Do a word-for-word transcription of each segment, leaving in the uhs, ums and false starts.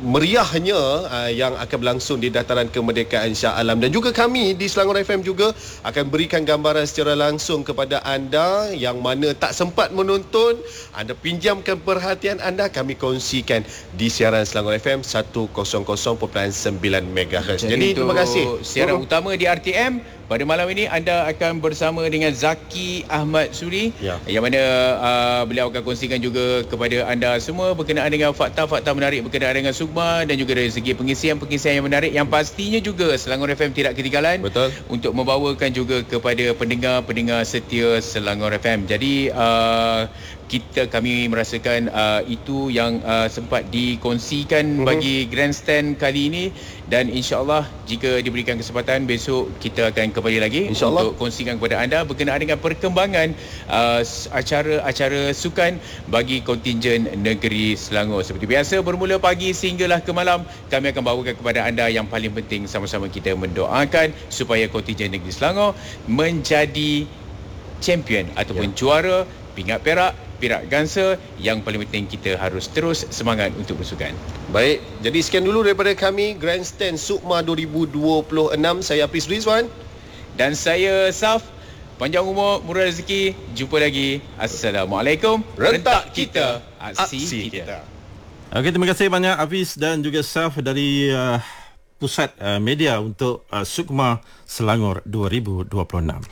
meriahnya uh, yang akan berlangsung di Dataran Kemerdekaan Shah Alam, dan juga kami di Selangor F M juga akan berikan gambaran secara langsung kepada anda yang mana tak sempat menonton. Anda pinjamkan perhatian anda, kami kongsikan di siaran Selangor F M seratus perpuluhan sembilan megahertz. Jadi, Jadi terima kasih. Siaran uh-huh. utama di R T M pada malam ini anda akan bersama dengan Zaki Ahmad Suri, ya. yang mana uh, beliau akan kongsikan juga kepada anda semua berkenaan dengan fakta-fakta menarik berkenaan dengan Sukma, dan juga dari segi pengisian-pengisian yang menarik yang pastinya juga Selangor F M tidak ketinggalan. Betul. Untuk membawakan juga kepada pendengar-pendengar setia Selangor F M. Jadi uh, kita kami merasakan uh, itu yang uh, sempat dikongsikan uh-huh. bagi grandstand kali ini, dan insya-Allah jika diberikan kesempatan besok kita akan kembali lagi untuk kongsikan kepada anda berkenaan dengan perkembangan uh, acara-acara sukan bagi kontingen negeri Selangor. Seperti biasa, bermula pagi sehinggalah ke malam, kami akan bawakan kepada anda yang paling penting. Sama-sama kita mendoakan supaya kontingen negeri Selangor menjadi champion ataupun ya. juara pingat perak, Perak Ganser. Yang paling penting kita harus terus semangat untuk bersukan. Baik, jadi sekian dulu daripada kami Grandstand Sukma dua ribu dua puluh enam. Saya Hafiz Rizwan dan saya Saf. Panjang umur, murah rezeki. Jumpa lagi. Assalamualaikum. Rentak kita, aksi, aksi kita. Okey, terima kasih banyak Hafiz dan juga Saf dari uh, Pusat uh, Media untuk uh, Sukma Selangor dua ribu dua puluh enam.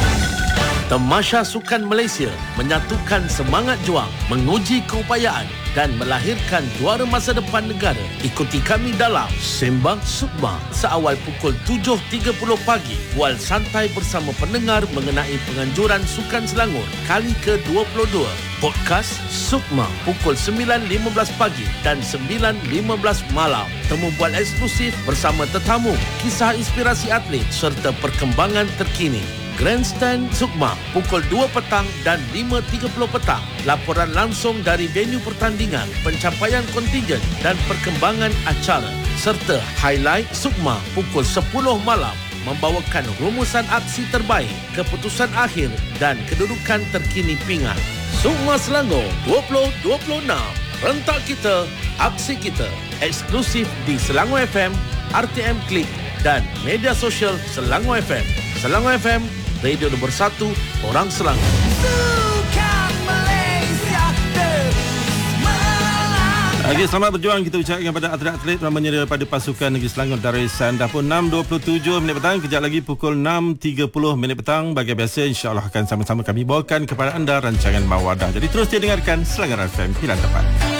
Tamasya Sukan Malaysia menyatukan semangat juang, menguji keupayaan dan melahirkan juara masa depan negara. Ikuti kami dalam Sembang Sukma seawal pukul tujuh tiga puluh pagi. Bual santai bersama pendengar mengenai penganjuran Sukan Selangor kali ke dua puluh dua. Podcast Sukma pukul sembilan lima belas pagi dan sembilan lima belas malam. Temu bual eksklusif bersama tetamu, kisah inspirasi atlet serta perkembangan terkini. Grandstand Sukma pukul dua petang dan lima tiga puluh petang. Laporan langsung dari venue pertandingan, pencapaian kontingen dan perkembangan acara, serta highlight Sukma pukul sepuluh malam, membawakan rumusan aksi terbaik, keputusan akhir dan kedudukan terkini pingat. Sukma Selangor dua ribu dua puluh enam. Rentak kita, aksi kita. Eksklusif di Selangor F M, R T M Klik dan media sosial Selangor F M. Selangor F M, radio nombor satu orang Selangor. Sukan Malaysia Okey, selamat berjuang kita ucapkan kepada atlet-atlet utamanya daripada pasukan negeri Selangor Darussan. Dah pun enam dua puluh tujuh minit petang. Kejap lagi pukul enam tiga puluh minit petang. Bagi biasa, insya-Allah akan sama-sama kami bawakan kepada anda rancangan Mawadah. Jadi terus dia dengarkan Selangor F M pilihan tepat.